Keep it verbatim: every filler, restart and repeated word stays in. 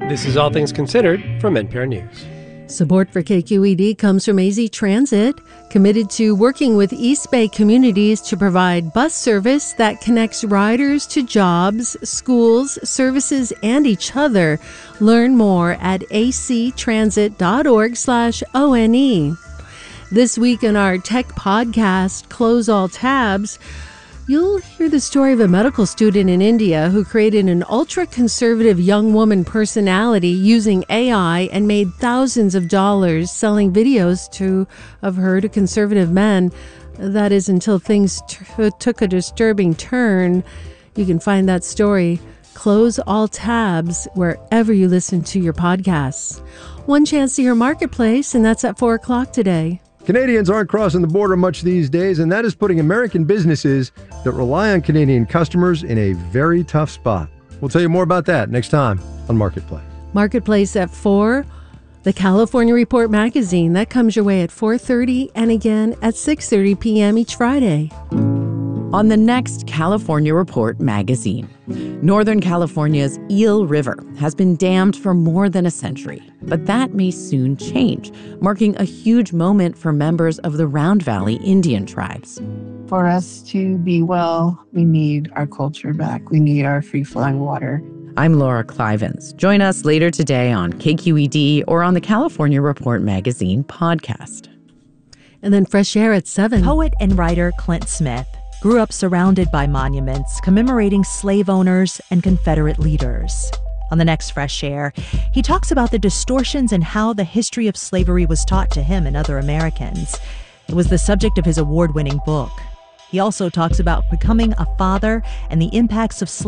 This is All Things Considered from N P R News. Support for K Q E D comes from A Z Transit, committed to working with East Bay communities to provide bus service that connects riders to jobs, schools, services, and each other. Learn more at actransit.org slash ONE. This week in our tech podcast, Close All Tabs, you'll hear the story of a medical student in India who created an ultra-conservative young woman personality using A I and made thousands of dollars selling videos to of her to conservative men. That is until things t- took a disturbing turn. You can find that story, Close All Tabs, wherever you listen to your podcasts. One chance to hear Marketplace, and that's at four o'clock today. Canadians aren't crossing the border much these days, and that is putting American businesses that rely on Canadian customers in a very tough spot. We'll tell you more about that next time on Marketplace. Marketplace at four. The California Report magazine, that comes your way at four thirty and again at six thirty p.m. each Friday. On the next California Report magazine, Northern California's Eel River has been dammed for more than a century, but that may soon change, marking a huge moment for members of the Round Valley Indian tribes. For us to be well, we need our culture back. We need our free-flowing water. I'm Laura Clivens. Join us later today on K Q E D or on the California Report magazine podcast. And then Fresh Air at seven. Poet and writer Clint Smith grew up surrounded by monuments commemorating slave owners and Confederate leaders. On the next Fresh Air, he talks about the distortions in how the history of slavery was taught to him and other Americans. It was the subject of his award-winning book. He also talks about becoming a father and the impacts of slavery